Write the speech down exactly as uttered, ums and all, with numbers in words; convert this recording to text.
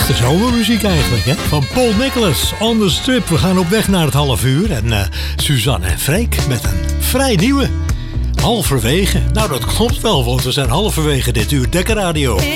Echte zomermuziek eigenlijk, hè? Van Paul Nicholas, On The Strip. We gaan op weg naar het half uur. En uh, Suzanne en Freek met een vrij nieuwe. Halverwege. Nou, dat klopt wel, want we zijn halverwege dit uur Dekkerradio.